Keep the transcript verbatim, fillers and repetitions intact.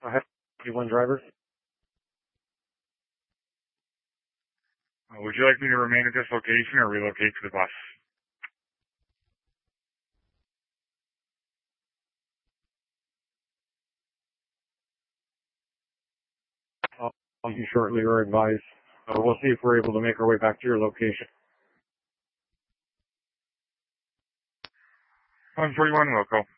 I have one driver. Uh, would you like me to remain at this location or relocate to the bus? I'll call you shortly or advise. Uh, we'll see if we're able to make our way back to your location. one forty-one Wilco.